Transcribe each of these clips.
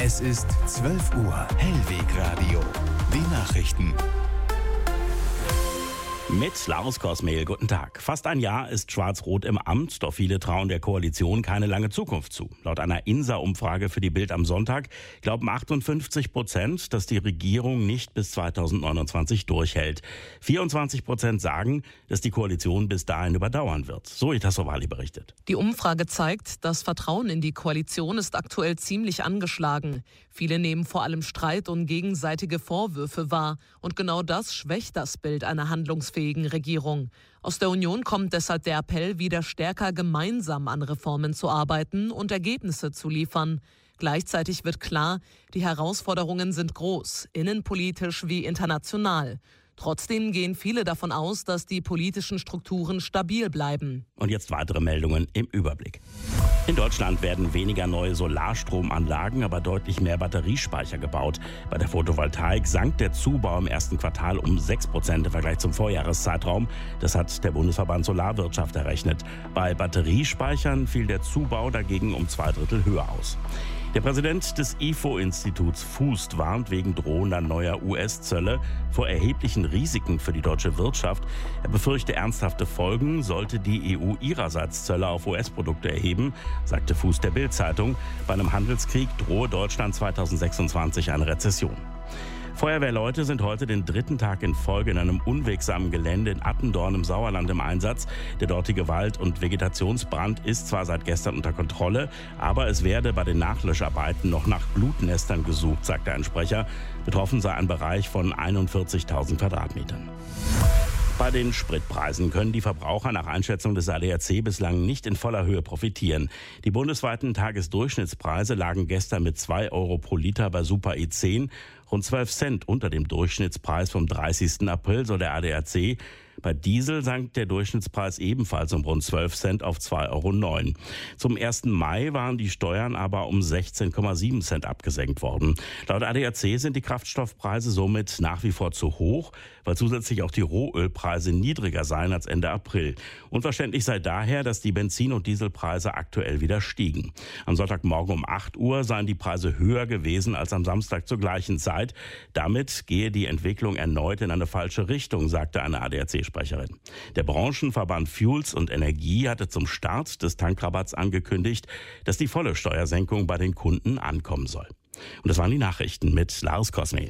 Es ist 12 Uhr. Hellwegradio. Die Nachrichten. Mit Lars Kosmehl, guten Tag. Fast ein Jahr ist Schwarz-Rot im Amt, doch viele trauen der Koalition keine lange Zukunft zu. Laut einer INSA-Umfrage für die Bild am Sonntag glauben 58%, dass die Regierung nicht bis 2029 durchhält. 24% sagen, dass die Koalition bis dahin überdauern wird. Zoe Tassovali berichtet. Die Umfrage zeigt, das Vertrauen in die Koalition ist aktuell ziemlich angeschlagen. Viele nehmen vor allem Streit und gegenseitige Vorwürfe wahr. Und genau das schwächt das Bild einer handlungsfähigen Regierung. Aus der Union kommt deshalb der Appell, wieder stärker gemeinsam an Reformen zu arbeiten und Ergebnisse zu liefern. Gleichzeitig wird klar, die Herausforderungen sind groß, innenpolitisch wie international. Trotzdem gehen viele davon aus, dass die politischen Strukturen stabil bleiben. Und jetzt weitere Meldungen im Überblick. In Deutschland werden weniger neue Solarstromanlagen, aber deutlich mehr Batteriespeicher gebaut. Bei der Photovoltaik sank der Zubau im ersten Quartal um 6% im Vergleich zum Vorjahreszeitraum. Das hat der Bundesverband Solarwirtschaft errechnet. Bei Batteriespeichern fiel der Zubau dagegen um 2/3 höher aus. Der Präsident des IFO-Instituts Fußt warnt wegen drohender neuer US-Zölle vor erheblichen Risiken für die deutsche Wirtschaft. Er befürchte ernsthafte Folgen, sollte die EU ihrerseits Zölle auf US-Produkte erheben, sagte Fußt der Bild-Zeitung. Bei einem Handelskrieg drohe Deutschland 2026 eine Rezession. Feuerwehrleute sind heute den dritten Tag in Folge in einem unwegsamen Gelände in Attendorn im Sauerland im Einsatz. Der dortige Wald- und Vegetationsbrand ist zwar seit gestern unter Kontrolle, aber es werde bei den Nachlöscharbeiten noch nach Blutnestern gesucht, sagte ein Sprecher. Betroffen sei ein Bereich von 41.000 Quadratmetern. Bei den Spritpreisen können die Verbraucher nach Einschätzung des ADAC bislang nicht in voller Höhe profitieren. Die bundesweiten Tagesdurchschnittspreise lagen gestern mit 2 Euro pro Liter bei Super E10, rund 12 Cent unter dem Durchschnittspreis vom 30. April, so der ADAC. Bei Diesel sank der Durchschnittspreis ebenfalls um rund 12 Cent auf 2,09 Euro. Zum 1. Mai waren die Steuern aber um 16,7 Cent abgesenkt worden. Laut ADAC sind die Kraftstoffpreise somit nach wie vor zu hoch, weil zusätzlich auch die Rohölpreise niedriger seien als Ende April. Unverständlich sei daher, dass die Benzin- und Dieselpreise aktuell wieder stiegen. Am Sonntagmorgen um 8 Uhr seien die Preise höher gewesen als am Samstag zur gleichen Zeit. Damit gehe die Entwicklung erneut in eine falsche Richtung, sagte eine ADAC-Sprecherin. Der Branchenverband Fuels und Energie hatte zum Start des Tankrabatts angekündigt, dass die volle Steuersenkung bei den Kunden ankommen soll. Und das waren die Nachrichten mit Lars Kosmehl.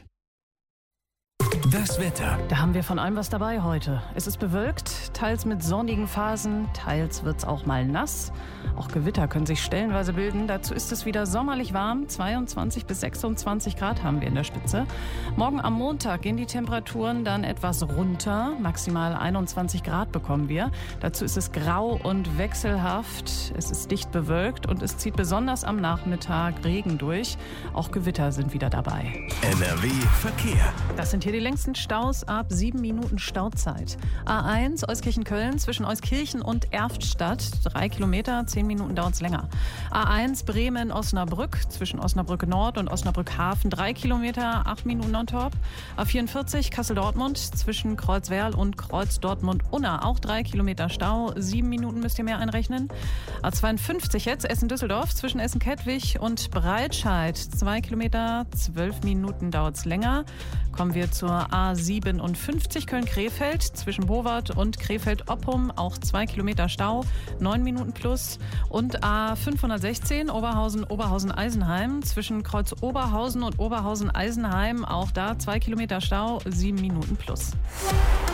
Das Wetter. Da haben wir von allem was dabei heute. Es ist bewölkt, teils mit sonnigen Phasen, teils wird es auch mal nass. Auch Gewitter können sich stellenweise bilden. Dazu ist es wieder sommerlich warm. 22 bis 26 Grad haben wir in der Spitze. Morgen am Montag gehen die Temperaturen dann etwas runter. Maximal 21 Grad bekommen wir. Dazu ist es grau und wechselhaft. Es ist dicht bewölkt und es zieht besonders am Nachmittag Regen durch. Auch Gewitter sind wieder dabei. NRW Verkehr. Das sind hier die längsten Staus ab 7 Minuten Stauzeit. A1 Euskirchen-Köln zwischen Euskirchen und Erftstadt 3 Kilometer, 10 Minuten dauert es länger. A1 Bremen-Osnabrück zwischen Osnabrück Nord und Osnabrück Hafen 3 Kilometer, 8 Minuten on top. A44 Kassel-Dortmund zwischen Kreuzwerl und Kreuz-Dortmund-Unna auch 3 Kilometer Stau, 7 Minuten müsst ihr mehr einrechnen. A52 jetzt Essen-Düsseldorf zwischen Essen-Kettwig und Breitscheid 2 Kilometer, 12 Minuten dauert es länger. Kommen wir zur A57 Köln-Krefeld zwischen Bowart und Krefeld-Oppum, auch 2 Kilometer Stau, 9 Minuten plus. Und A516 Oberhausen-Eisenheim zwischen Kreuz Oberhausen und Oberhausen-Eisenheim, auch da 2 Kilometer Stau, 7 Minuten plus.